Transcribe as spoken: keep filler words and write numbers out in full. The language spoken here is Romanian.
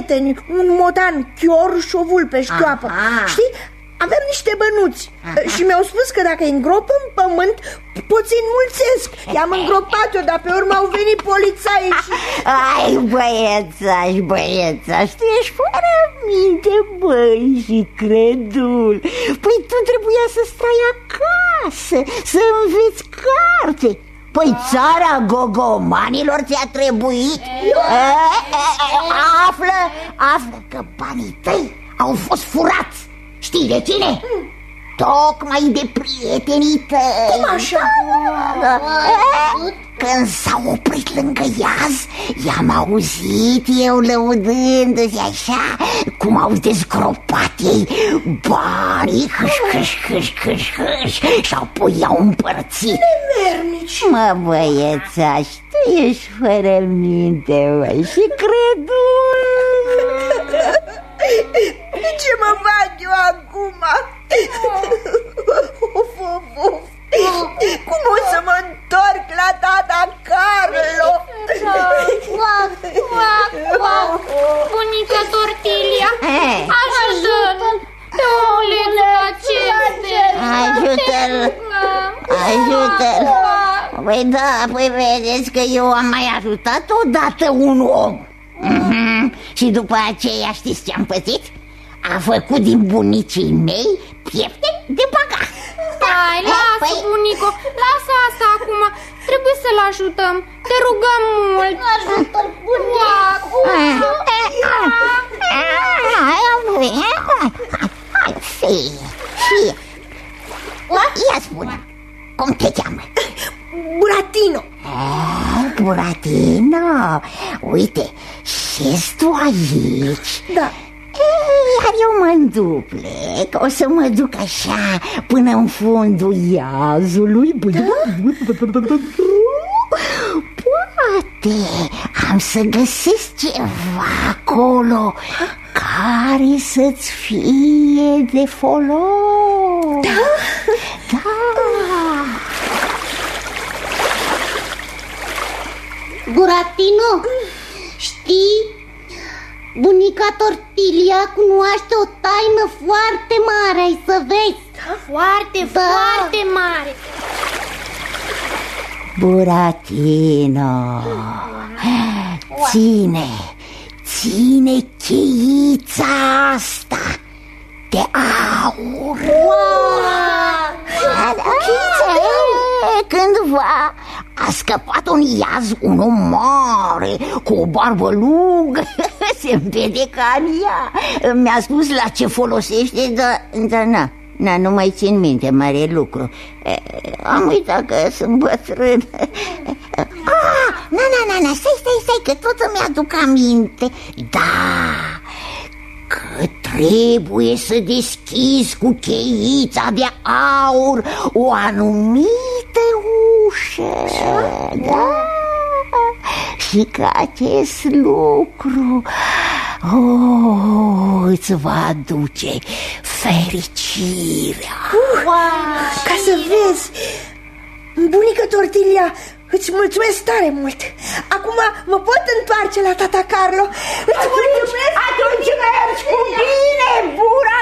prieteni, un motan, chior și o vulpe șchioapă. Știi? Avem niște bănuți. Aha. Și mi-au spus că dacă îi îngrop în pământ pot să-i înmulțesc. I-am îngropat eu, dar pe urmă au venit polițaii și... Ai, băiețaș, băiețaș, tu ești fără minte, băi, și credul. Păi tu trebuia să stai acasă, să înveți carte. Păi țara gogomanilor ți-a trebuit? E, e, află, află că banii tăi au fost furați. Știi de cine? Hmm. Tocmai de prietenii tăi. Cum așa? Da. Când s-au oprit lângă iaz, i-am auzit eu lăudându-se așa cum au dezgropat ei banii, hâș, hâș, hâș, hâș, hâș, și apoi i-au împărțit. Nemernici. Mă, băiețaș, tu ești fără minte, băi, și credul. Ce mă fac eu acum? Of, of, of. Cum o să mă întorc la tata Carlo? Uac, uac, uac. Bunica Tortilia, ajută-l pe omulețul acesta. Ajută-l, ajută-l. Păi da, păi vedeți că eu am mai ajutat odată un om. Mm-hmm. Și după aceea știți ce-am pățit? A făcut din bunicii mei piepte de băgat. Hai, lasă, păi... bunico, lasă asta acum. Trebuie să-l ajutăm. Te rugăm mult. Ajută-l, bunico. Hai, fie, fie. Ia spune, cum te cheamă? Buratino. Eh, Buratino, uite, șezi tu aici? Da. Ei, iar eu mă înduplec, o să mă duc așa până în fundul iazului. Poate am să găsesc ceva acolo care să-ți fie de folos. Da? Da. Buratino, știi? Bunica Tortilia cunoaște o taină foarte mare, ai să vezi. Foarte, da. foarte mare. Buratino, ține, ține cheița asta de aur. Wow! Cheița de aur. Cândva a scăpat un iaz, un om mare, cu o barbă lungă, se împedeca în ea. Mi-a spus la ce folosește, dar, dar na, na, nu mai țin minte mare lucru. Am uitat că sunt bătrân. Ah, na, na, na, na, stai, stai, stai, că tot îmi aduc aminte. Da, că trebuie să deschizi cu cheița de aur o anumită ușă, da? Și că acest lucru oh, îți va aduce fericirea. uh, Ca să vezi, bunica Tortilia, îți mulțumesc tare mult. Acum mă pot întoarce la tata Carlo. Îți mulțumesc. Atunci mergi cu bine, Bura.